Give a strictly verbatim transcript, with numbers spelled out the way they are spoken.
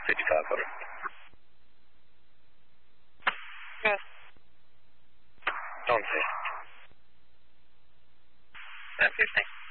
fifty-five, over. Yes. Don't say. That's your thing.